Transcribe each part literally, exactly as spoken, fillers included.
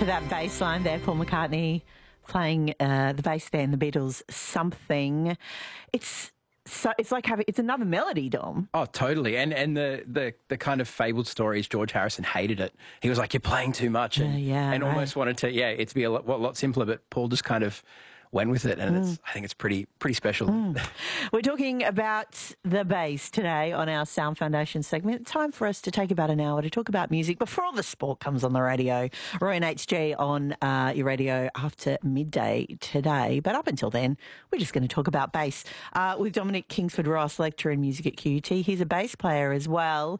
To that bass line there, Paul McCartney playing uh, the bass there in the Beatles' Something. It's so it's like having it's another melody, Dom. Oh, totally. And and the the the kind of fabled story is George Harrison hated it. He was like, "You're playing too much," and, yeah, yeah, and right. almost wanted to yeah it to be a lot, a lot simpler. But Paul just kind of went with it, and Mm. it's I think it's pretty pretty special. Mm. We're talking about the bass today on our Sound Foundation segment. Time for us to take about an hour to talk about music before all the sport comes on the radio. Roy and H G on uh, your radio after midday today. But up until then, we're just going to talk about bass uh, with Dominic Kingsford-Ross, lecturer in music at Q U T. He's a bass player as well.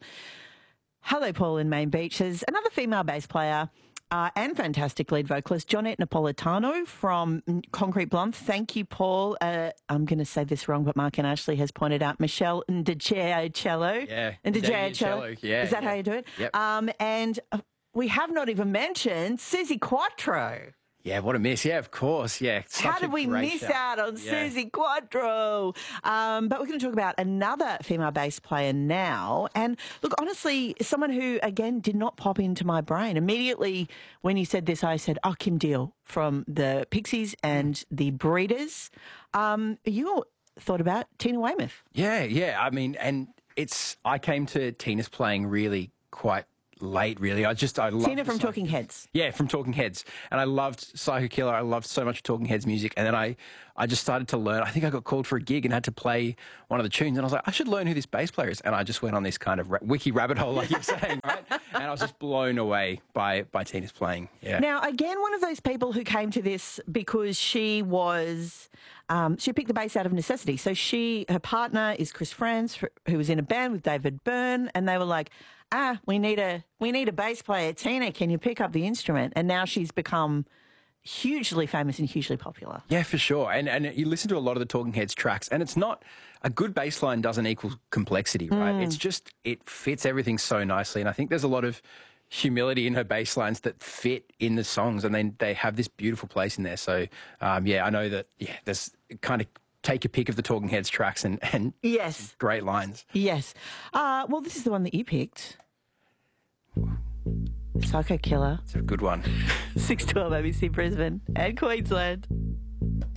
Hello, Paul in Main Beach. There's another female bass player. Uh, and fantastic lead vocalist, Jonette Napolitano from Concrete Blonde. Thank you, Paul. Uh, I'm going to say this wrong, but Mark and Ashley has pointed out Michelle Ndjiacello. Yeah. Ndjiacello. Yeah. Is that yeah. how you do it? Yep. Um, and we have not even mentioned Suzi Quatro. Yeah, what a miss. Yeah, of course. Yeah. Such How a did we great miss shout. out on Yeah. Suzi Quatro? Um, but we're going to talk about another female bass player now. And look, honestly, someone who, again, did not pop into my brain. Immediately when you said this, I said, oh, Kim Deal from the Pixies and the Breeders. Um, you thought about Tina Weymouth. Yeah, yeah. I mean, and it's, I came to Tina's playing really quite late, really. I just, I love Tina from Talking Heads. Yeah, from Talking Heads. And I loved Psycho Killer. I loved so much Talking Heads music. And then I, I just started to learn. I think I got called for a gig and had to play one of the tunes. And I was like, I should learn who this bass player is. And I just went on this kind of ra- wiki rabbit hole, like you're saying, right? And I was just blown away by, by Tina's playing. Yeah. Now, again, one of those people who came to this because she was, um, she picked the bass out of necessity. So she, her partner is Chris Franz, who was in a band with David Byrne, and they were like, ah, we need a, we need a bass player. Tina, can you pick up the instrument? And now she's become hugely famous and hugely popular. Yeah, for sure. And and you listen to a lot of the Talking Heads tracks, and it's not, a good bass line doesn't equal complexity, right? Mm. It's just, it fits everything so nicely. And I think there's a lot of humility in her bass lines that fit in the songs, and then they have this beautiful place in there. So, um, yeah, I know that, yeah, there's kind of take a pick of the Talking Heads tracks and, and yes, great lines. Yes. Uh, well, this is the one that you picked. Psycho Killer. It's a good one. six twelve A B C Brisbane and Queensland.